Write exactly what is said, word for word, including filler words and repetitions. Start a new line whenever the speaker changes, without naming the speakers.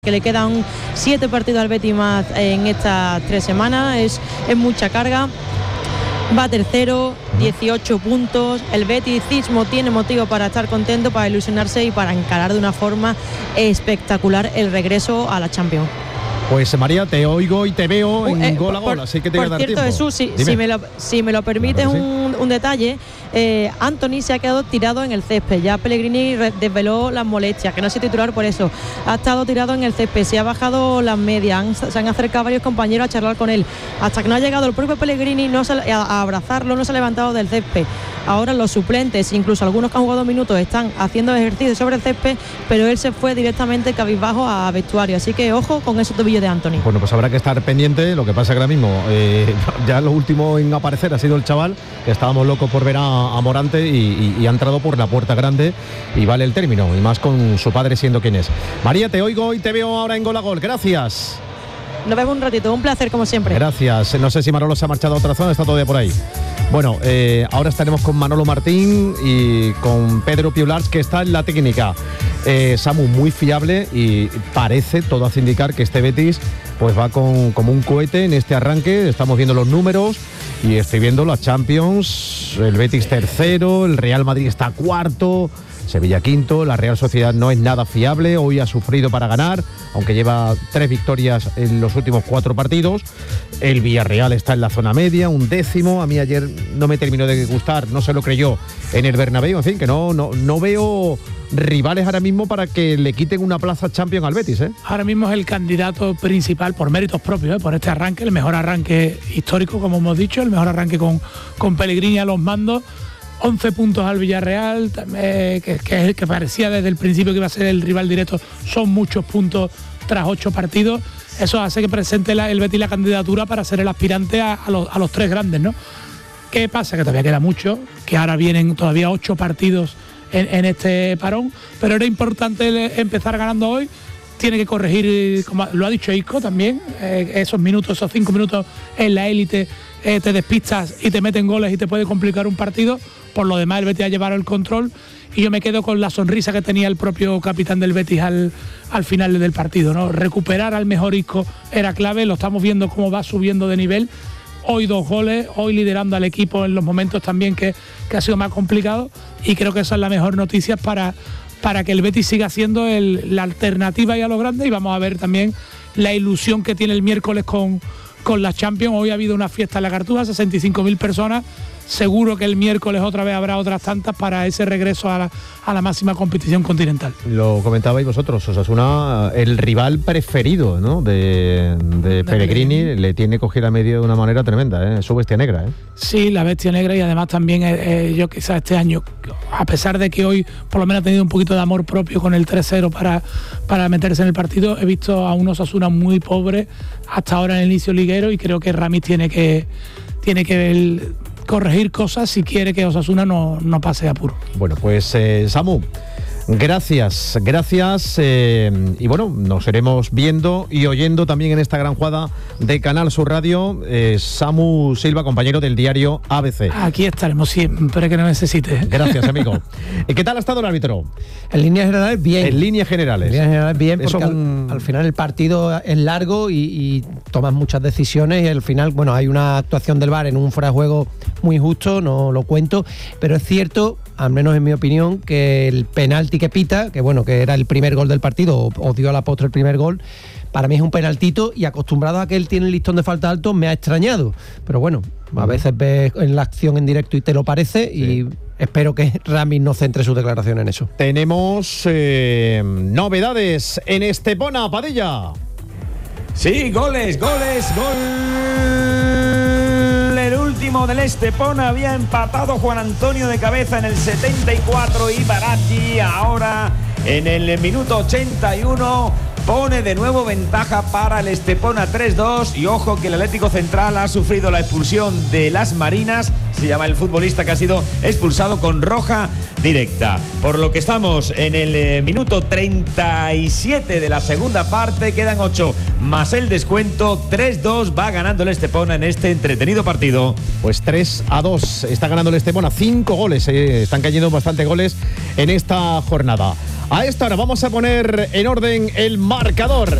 que le quedan siete partidos al Betis más en estas tres semanas, es, es mucha carga. Va tercero, dieciocho puntos. El beticismo tiene motivo para estar contento, para ilusionarse y para encarar de una forma espectacular el regreso a la Champions.
Pues María, te oigo y te veo en
eh,
gol a gol,
por,
así que te voy a dar
cierto,
tiempo.
Jesús, si, si, me lo, si me lo permites, claro sí. un, un detalle, eh, Antony se ha quedado tirado en el césped. Ya Pellegrini desveló las molestias, que no se titular por eso. Ha estado tirado en el césped, se ha bajado las medias, han, se han acercado varios compañeros a charlar con él. Hasta que no ha llegado el propio Pellegrini no se, a, a abrazarlo, no se ha levantado del césped. Ahora los suplentes, incluso algunos que han jugado minutos, están haciendo ejercicio sobre el césped, pero él se fue directamente cabizbajo a vestuario. Así que ojo con esos tobillos de Antony.
Bueno, pues habrá que estar pendiente. Lo que pasa que ahora mismo eh, ya lo último en aparecer ha sido el chaval, que estábamos locos por ver a, a Morante y, y, y ha entrado por la puerta grande y vale el término, y más con su padre siendo quien es. María, te oigo y te veo ahora en Gol a Gol. Gracias.
Nos vemos un ratito, un placer como siempre.
Gracias. No sé si Manolo se ha marchado a otra zona, está todavía por ahí. Bueno, eh, ahora estaremos con Manolo Martín y con Pedro Piulars, que está en la técnica. Eh, Samu, muy fiable, y parece, todo hace indicar que este Betis pues va con, como un cohete en este arranque. Estamos viendo los números y estoy viendo la Champions, el Betis tercero, el Real Madrid está cuarto, Sevilla quinto, la Real Sociedad no es nada fiable, hoy ha sufrido para ganar, aunque lleva tres victorias en los últimos cuatro partidos. El Villarreal está en la zona media, un décimo. A mí ayer no me terminó de gustar, no se lo creyó en el Bernabéu. En fin, que no, no, no veo rivales ahora mismo para que le quiten una plaza Champions al Betis, ¿eh?
Ahora mismo es el candidato principal por méritos propios, ¿eh? Por este arranque, el mejor arranque histórico, como hemos dicho, el mejor arranque con, con Pellegrini a los mandos. once puntos al Villarreal, eh, que, que, que parecía desde el principio que iba a ser el rival directo. Son muchos puntos tras ocho partidos. Eso hace que presente la, el Betis la candidatura para ser el aspirante a, a, los, a los tres grandes, ¿no? ¿Qué pasa? Que todavía queda mucho, que ahora vienen todavía ocho partidos en, en este parón, pero era importante empezar ganando hoy. Tiene que corregir, como lo ha dicho Isco también, eh, esos minutos, esos cinco minutos en la élite, eh, te despistas y te meten goles y te puede complicar un partido. Por lo demás, el Betis ha llevado el control y yo me quedo con la sonrisa que tenía el propio capitán del Betis al, al final del partido, ¿no? Recuperar al mejor Isco era clave, lo estamos viendo cómo va subiendo de nivel. Hoy dos goles, hoy liderando al equipo en los momentos también que, que ha sido más complicado, y creo que esa es la mejor noticia para, para que el Betis siga siendo el, la alternativa y a lo grande. Y vamos a ver también la ilusión que tiene el miércoles con, con la Champions. Hoy ha habido una fiesta en la Cartuja, sesenta y cinco mil personas. Seguro que el miércoles otra vez habrá otras tantas para ese regreso a la, a la máxima competición continental.
Lo comentabais vosotros, Osasuna, el rival preferido, ¿no? de, de Pellegrini, le tiene cogida a medio de una manera tremenda, ¿eh? Su bestia negra, ¿eh?
Sí, la bestia negra, y además también eh, yo quizás este año, a pesar de que hoy por lo menos ha tenido un poquito de amor propio con el tres cero para, para meterse en el partido, he visto a un Osasuna muy pobre hasta ahora en el inicio liguero, y creo que Ramis tiene que, tiene que el, corregir cosas si quiere que Osasuna no, no pase apuro.
Bueno, pues eh, Samu, gracias, gracias eh, y bueno, nos iremos viendo y oyendo también en esta gran jugada de Canal Sur Radio. eh, Samu Silva, compañero del diario A B C.
Aquí estaremos siempre que nos necesite.
Gracias, amigo. ¿Qué tal ha estado el árbitro?
En líneas generales, bien.
En líneas generales.
En líneas generales, bien, porque
Eso un...
al, al final el partido es largo y, y tomas muchas decisiones, y al final, bueno, hay una actuación del V A R en un fuera de juego muy justo, no lo cuento, pero es cierto, al menos en mi opinión, que el penalti que pita, que bueno, que era el primer gol del partido, o, o dio a la postre el primer gol, para mí es un penaltito, y acostumbrado a que él tiene el listón de falta alto, me ha extrañado. Pero bueno, a veces ves en la acción en directo y te lo parece, sí. Y espero que Ramis no centre su declaración en eso.
Tenemos eh, novedades en Estepona, Padilla.
Sí, goles, goles, gol. El último del Estepona, había empatado Juan Antonio de cabeza en el setenta y cuatro, y Baratti ahora en el minuto ochenta y uno pone de nuevo ventaja para el Estepona tres dos. Y ojo que el Atlético Central ha sufrido la expulsión de Las Marinas, se llama el futbolista que ha sido expulsado con roja directa. Por lo que estamos en el eh, minuto treinta y siete de la segunda parte, quedan ocho más el descuento. Tres dos va ganando el Estepona en este entretenido partido.
Pues tres a dos está ganando el Estepona, cinco goles, eh, están cayendo bastante goles en esta jornada. A esta hora vamos a poner en orden el marcador.